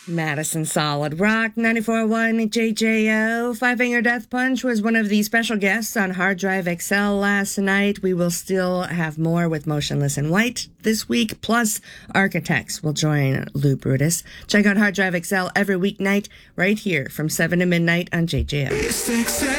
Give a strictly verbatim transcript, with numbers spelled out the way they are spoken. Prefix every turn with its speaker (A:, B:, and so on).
A: Madison Solid Rock, ninety-four point one J J O. Five Finger Death Punch was one of the special guests on Hard Drive X L last night. We will still have more with Motionless in White this week, plus Architects will join Lou Brutus. Check out Hard Drive X L every weeknight right here from seven to midnight on J J O.